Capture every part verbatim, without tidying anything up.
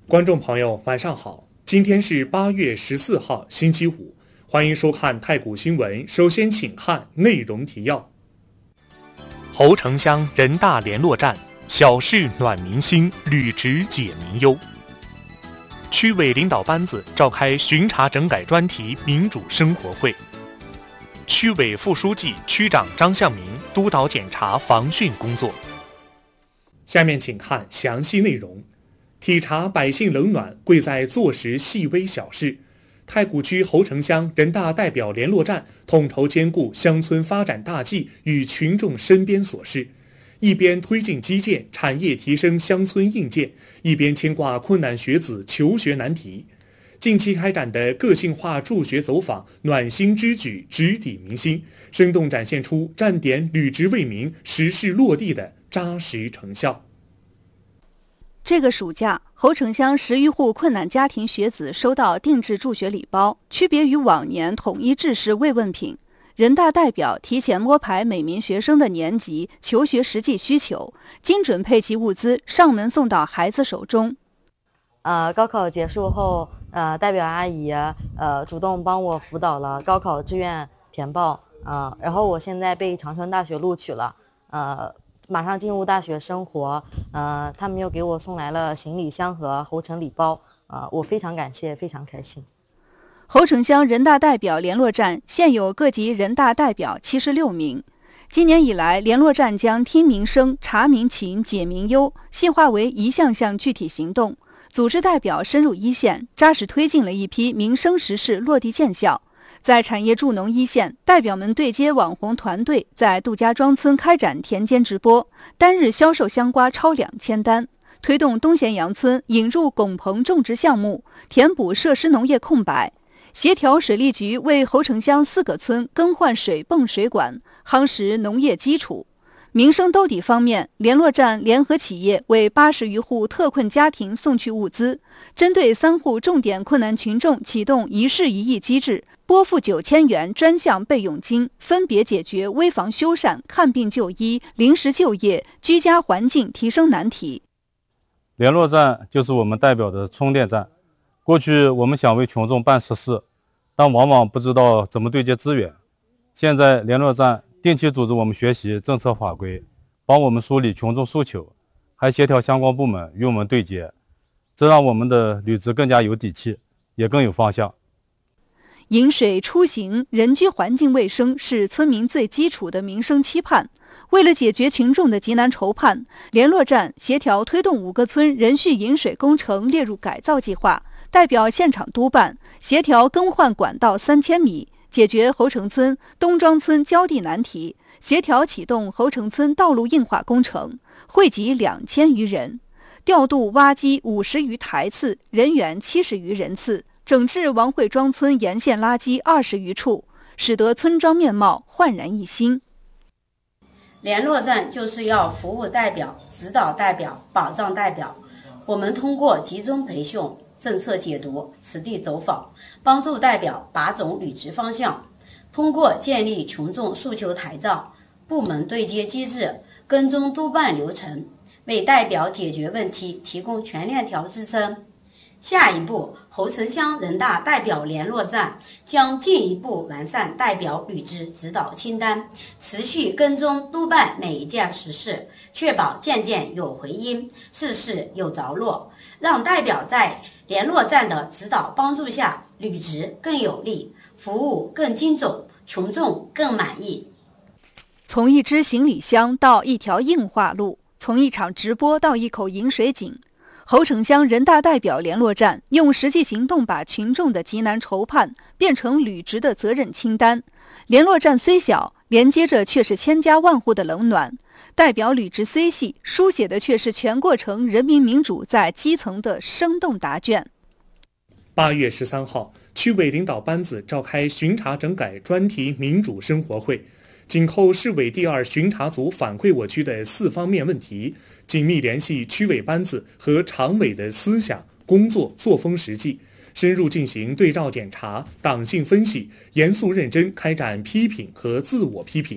观众朋友，晚上好，今天是八月十四号，星期五，欢迎收看太谷新闻。首先，请看内容提要：侯城乡人大联络站，小事暖民心，履职解民忧。区委领导班子召开巡查整改专题民主生活会。区委副书记、区长张向明督导检查防汛工作。下面请看详细内容。体察百姓冷暖，贵在做实细微小事。太谷区侯城乡人大代表联络站统筹兼顾乡村发展大计与群众身边琐事，一边推进基建产业提升乡村硬件，一边牵挂困难学子求学难题。近期开展的个性化助学走访，暖心之举，直抵民心，生动展现出站点履职为民、实事落地的扎实成效。 这个暑假，侯城乡十余户困难家庭学子收到定制助学礼包，区别于往年统一制式慰问品。人大代表提前摸排每名学生的年级、求学实际需求，精准配齐物资，上门送到孩子手中。 呃，高考结束后，呃，代表阿姨呃主动帮我辅导了高考志愿填报，呃，然后我现在被长春大学录取了，呃。马上进入大学生活，呃，他们又给我送来了行李箱和侯城礼包，呃，我非常感谢，非常开心。 侯城乡人大代表联络站现有各级人大代表七十六名。今年以来，联络站将听民生、查民情、解民忧细化为一项项具体行动，组织代表深入一线，扎实推进了一批民生实事落地见效。在产业助农一线，代表们对接网红团队，在杜家庄村开展田间直播，单日销售香瓜超两千单；推动东咸阳村引入拱棚种植项目，填补设施农业空白；协调水利局为侯城乡四个村更换水泵水管，夯实农业基础。民生兜底方面，联络站联合企业为八十余户特困家庭送去物资，针对三户重点困难群众启动一事一议机制，拨付九千元专项备用金，分别解决危房修缮、看病就医、临时就业、居家环境提升难题。 联络站就是我们代表的充电站。过去我们想为群众办实事，但往往不知道怎么对接资源。现在联络站定期组织我们学习政策法规，帮我们梳理群众诉求，还协调相关部门与我们对接，这让我们的履职更加有底气，也更有方向。 饮水、出行、人居环境卫生是村民最基础的民生期盼。为了解决群众的急难愁盼，联络站协调推动五个村人蓄饮水工程列入改造计划，代表现场督办，协调更换管道三千米，解决侯城村、东庄村浇地难题，协调启动侯城村道路硬化工程，惠及两千余人，调度挖机五十余台次，人员七十余人次。整治王汇庄村沿线垃圾二十余处，使得村庄面貌焕然一新。 联络站就是要服务代表、指导代表、保障代表。我们通过集中培训、政策解读、实地走访，帮助代表把准履职方向。通过建立群众诉求台账、部门对接机制、跟踪督办流程，为代表解决问题提供全链条支撑。下一步，侯城乡人大代表联络站将进一步完善代表履职指导清单，持续跟踪督办每一件实事，确保件件有回音，事事有着落，让代表在联络站的指导帮助下，履职更有力，服务更精准，群众更满意。 从一只行李箱到一条硬化路，从一场直播到一口饮水井，侯城乡人大代表联络站用实际行动把群众的急难愁盼变成履职的责任清单。联络站虽小，连接着却是千家万户的冷暖；代表履职虽细，书写的却是全过程人民民主在基层的生动答卷。 八月十三号，区委领导班子召开巡查整改专题民主生活会。紧扣市委第二巡查组反馈我区的四方面问题，紧密联系区委班子和常委的思想、工作作风实际，深入进行对照检查、党性分析，严肃认真开展批评和自我批评，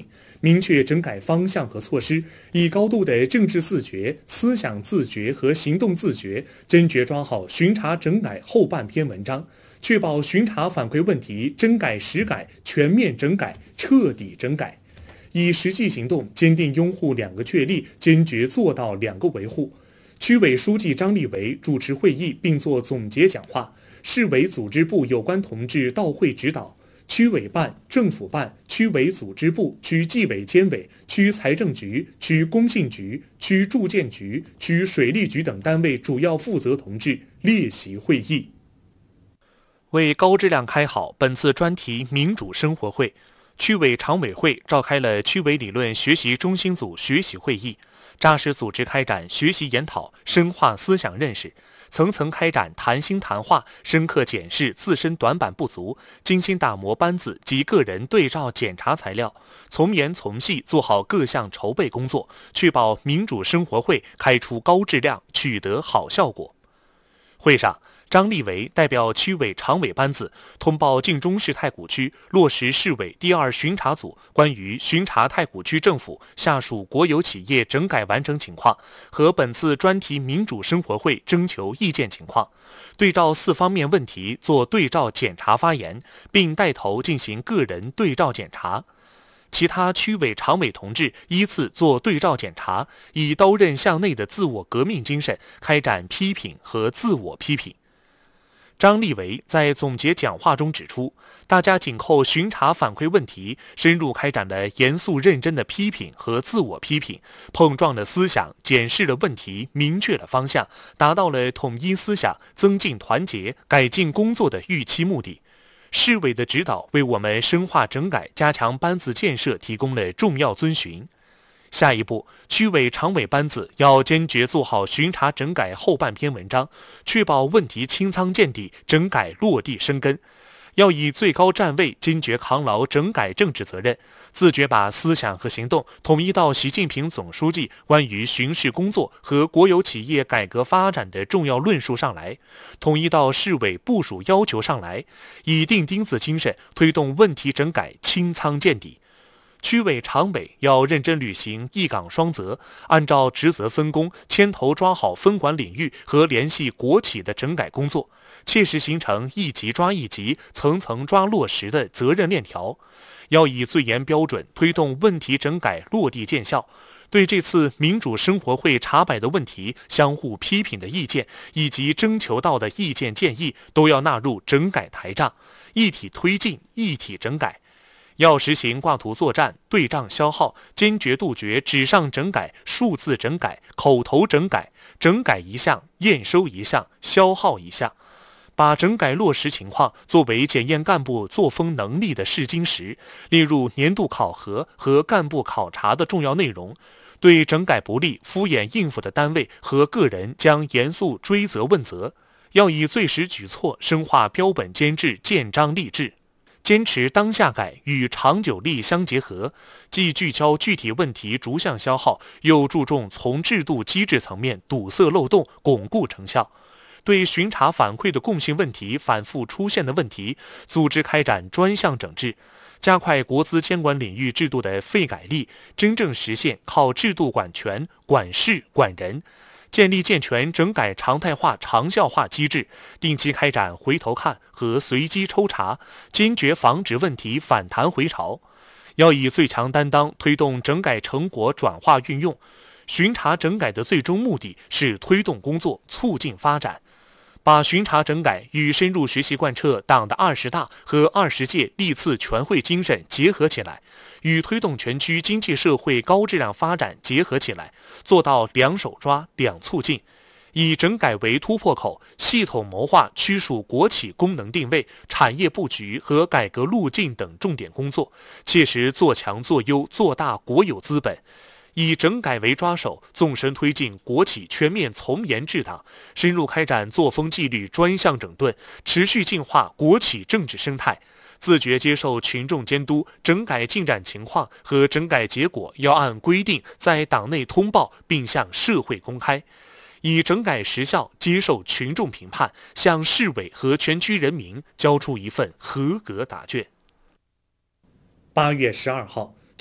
明确整改方向和措施，以高度的政治自觉、思想自觉和行动自觉，坚决抓好巡查整改后半篇文章，确保巡查反馈问题真改实改、全面整改、彻底整改。以实际行动坚定拥护两个确立，坚决做到两个维护。区委书记张立维主持会议并作总结讲话，市委组织部有关同志到会指导。区委办、政府办、区委组织部、区纪委监委、区财政局、区工信局、区住建局、区水利局等单位主要负责同志列席会议。 为高质量开好本次专题民主生活会，区委常委会召开了区委理论学习中心组学习会议，扎实组织开展学习研讨，深化思想认识，层层开展谈心谈话，深刻检视自身短板不足，精心打磨班子及个人对照检查材料，从严从细做好各项筹备工作，确保民主生活会开出高质量，取得好效果。会上，张立维代表区委常委班子通报晋中市太谷区落实市委第二巡查组关于巡查太谷区政府下属国有企业整改完成情况和本次专题民主生活会征求意见情况，对照四方面问题做对照检查发言，并带头进行个人对照检查。其他区委常委同志依次做对照检查，以刀刃向内的自我革命精神开展批评和自我批评。张立维在总结讲话中指出，大家紧扣巡查反馈问题，深入开展了严肃认真的批评和自我批评，碰撞了思想，检视了问题，明确了方向，达到了统一思想、增进团结、改进工作的预期目的。市委的指导为我们深化整改、加强班子建设提供了重要遵循。下一步，区委常委班子要坚决做好巡查整改后半篇文章，确保问题清仓见底，整改落地生根。要以最高站位坚决扛牢整改政治责任，自觉把思想和行动统一到习近平总书记关于巡视工作和国有企业改革发展的重要论述上来，统一到市委部署要求上来，以钉钉子精神推动问题整改清仓见底。区委常委要认真履行一岗双责，按照职责分工，牵头抓好分管领域和联系国企的整改工作，切实形成一级抓一级、层层抓落实的责任链条。要以最严标准推动问题整改落地见效。对这次民主生活会查摆的问题、相互批评的意见以及征求到的意见建议，都要纳入整改台账，一体推进，一体整改。要实行挂图作战、对账消耗，坚决杜绝纸上整改、数字整改、口头整改，整改一项，验收一项，消耗一项。把整改落实情况作为检验干部作风能力的试金石，列入年度考核和干部考察的重要内容。对整改不力、敷衍应付的单位和个人将严肃追责问责。要以最实举措深化标本兼治、建章立制。坚持当下改与长久力相结合，既聚焦具体问题逐项消耗，又注重从制度机制层面堵塞漏洞，巩固成效。对巡查反馈的共性问题反复出现的问题，组织开展专项整治，加快国资监管领域制度的废改力，真正实现靠制度管权、管事、管人。建立健全整改常态化、长效化机制，定期开展回头看和随机抽查，坚决防止问题反弹回潮。要以最强担当推动整改成果转化运用。巡查整改的最终目的是推动工作，促进发展。把巡查整改与深入学习贯彻党的二十大和二十届历次全会精神结合起来，与推动全区经济社会高质量发展结合起来，做到两手抓、两促进，以整改为突破口，系统谋划区属国企功能定位、产业布局和改革路径等重点工作，切实做强做优做大国有资本。以整改为抓手，纵深推进国企全面从严治党，深入开展作风纪律专项整顿，持续净化国企政治生态，自觉接受群众监督，整改进展情况和整改结果要按规定在党内通报并向社会公开，以整改实效接受群众评判，向市委和全区人民交出一份合格答卷。八月十二号，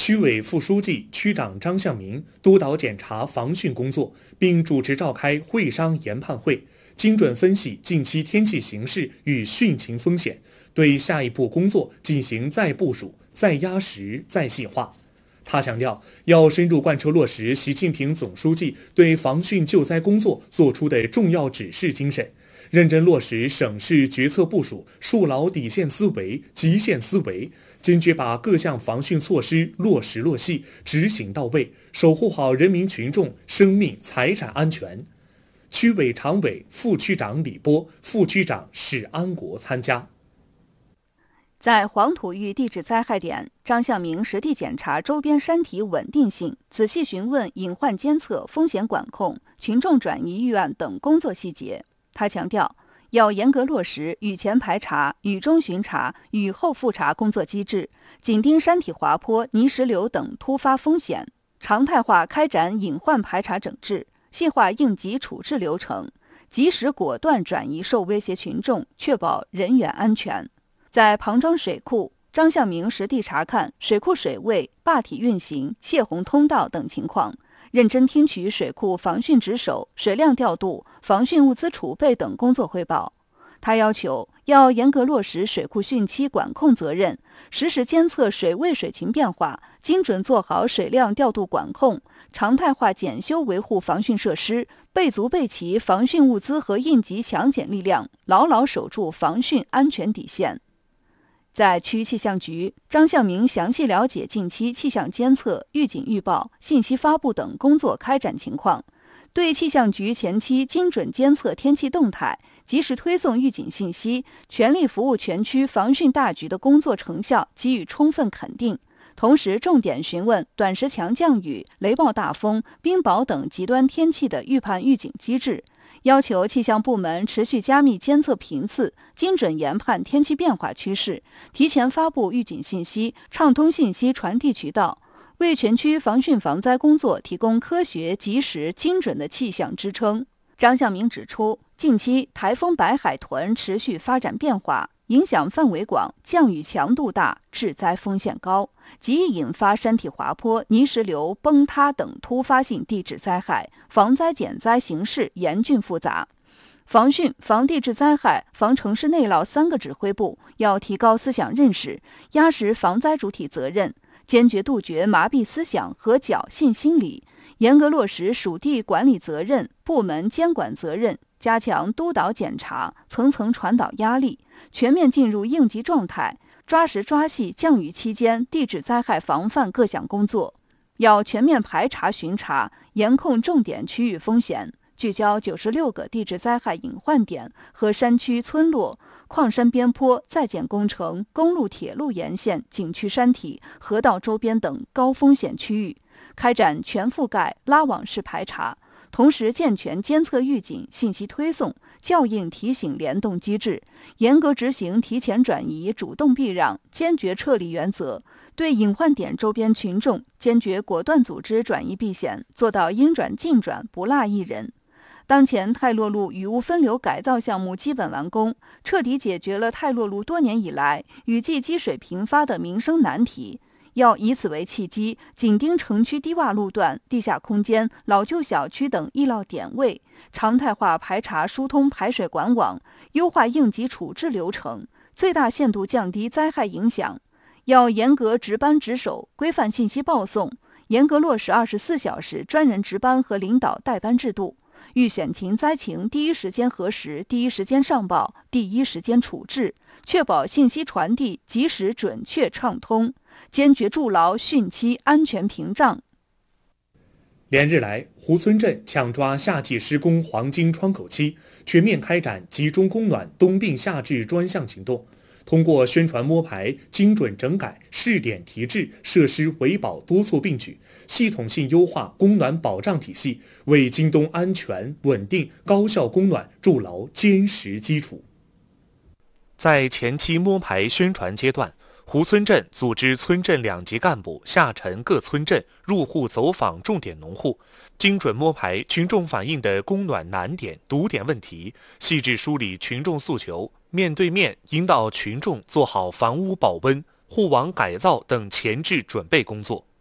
区委副书记、区长张向明督导检查防汛工作，并主持召开会商研判会，精准分析近期天气形势与汛情风险，对下一步工作进行再部署、再压实、再细化。他强调，要深入贯彻落实习近平总书记对防汛救灾工作作出的重要指示精神，认真落实省市决策部署，树牢底线思维、极限思维，坚决把各项防汛措施落实落细、执行到位，守护好人民群众生命财产安全。区委常委、副区长李波、副区长史安国参加。 在黄土峪地质灾害点，张向明实地检查周边山体稳定性，仔细询问隐患监测、风险管控、群众转移预案等工作细节。他强调，要严格落实雨前排查、雨中巡查、雨后复查工作机制，紧盯山体滑坡、泥石流等突发风险，常态化开展隐患排查整治，细化应急处置流程，及时果断转移受威胁群众，确保人员安全。在庞庄水库，张向明实地查看水库水位、坝体运行、泄洪通道等情况，认真听取水库防汛值守、水量调度、防汛物资储备等工作汇报。他要求要严格落实水库汛期管控责任，实时监测水位水情变化，精准做好水量调度管控，常态化检修维护防汛设施，备足备齐防汛物资和应急抢检力量，牢牢守住防汛安全底线。在区气象局，张向明详细了解近期气象监测、预警预报、信息发布等工作开展情况，对气象局前期精准监测天气动态、及时推送预警信息、全力服务全区防汛大局的工作成效给予充分肯定。同时，重点询问短时强降雨、雷暴大风、冰雹等极端天气的预判预警机制，要求气象部门持续加密监测频次，精准研判天气变化趋势，提前发布预警信息，畅通信息传递渠道，为全区防汛防灾工作提供科学、及时、精准的气象支撑。张向明指出，近期台风白海豚持续发展变化，影响范围广，降雨强度大，致灾风险高，极易引发山体滑坡、泥石流、崩塌等突发性地质灾害，防灾减灾形势严峻复杂。防汛、防地质灾害、防城市内涝三个指挥部要提高思想认识，压实防灾主体责任，坚决杜绝麻痹思想和侥幸心理，严格落实属地管理责任、部门监管责任，加强督导检查，层层传导压力，全面进入应急状态，抓实抓细降雨期间地质灾害防范各项工作。要全面排查巡查，严控重点区域风险，聚焦九十六个地质灾害隐患点和山区村落、矿山边坡、在建工程、公路铁路沿线、景区山体、河道周边等高风险区域，开展全覆盖拉网式排查，同时健全监测预警、信息推送、校应提醒联动机制，严格执行提前转移、主动避让、坚决撤离原则，对隐患点周边群众坚决果断组织转移避险，做到应转尽转，不落一人。当前泰洛路雨污分流改造项目基本完工，彻底解决了泰洛路多年以来雨季积水频发的民生难题。要以此为契机，紧盯城区低洼路段、地下空间、老旧小区等易涝点位，常态化排查疏通排水管网，优化应急处置流程，最大限度降低灾害影响。要严格值班值守，规范信息报送，严格落实二十四小时专人值班和领导带班制度。遇险情灾情第一时间核实、第一时间上报、第一时间处置，确保信息传递及时、准确、畅通，坚决筑牢汛期安全屏障。 连日来，湖村镇抢抓夏季施工黄金窗口期，全面开展集中供暖冬病夏治专项行动。通过宣传摸排、精准整改、试点提质、设施维保多措并举，系统性优化供暖保障体系，为今冬安全、稳定、高效供暖筑牢坚实基础。在前期摸排宣传阶段，湖村镇组织村镇两级干部下沉各村镇，入户走访重点农户，精准摸排群众反映的供暖难点、堵点问题，细致梳理群众诉求，面对面引导群众做好房屋保温、护网改造等前置准备工作。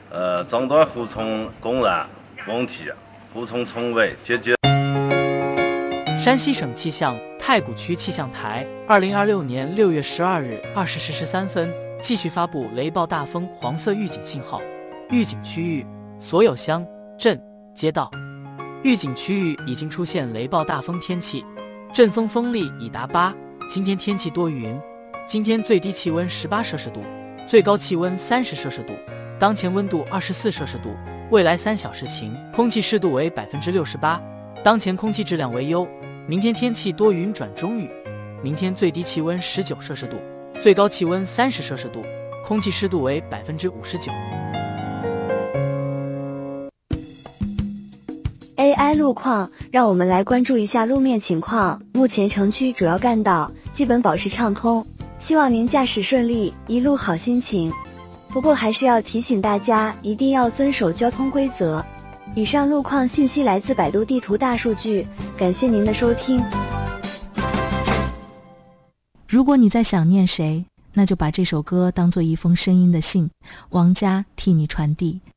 呃，脏短湖从公然问题，湖从从未解决。 山西省气象太谷区气象台二零二六年六月十二日二十时十三分继续发布雷暴大风黄色预警信号，预警区域所有乡镇街道。预警区域已经出现雷暴大风天气，阵风风力已达八。今天天气多云，今天最低气温十八摄氏度，最高气温三十摄氏度，当前温度二十四摄氏度，未来三小时晴，空气湿度为百分之六十八，当前空气质量为优。明天天气多云转中雨，明天最低气温十九摄氏度，最高气温三十摄氏度，空气湿度为百分之五十九。 A I 路况，让我们来关注一下路面情况。目前城区主要干道基本保持畅通，希望您驾驶顺利，一路好心情。不过还是要提醒大家，一定要遵守交通规则。以上路况信息来自百度地图大数据，感谢您的收听。 如果你在想念谁，那就把这首歌当作一封声音的信，王佳替你传递。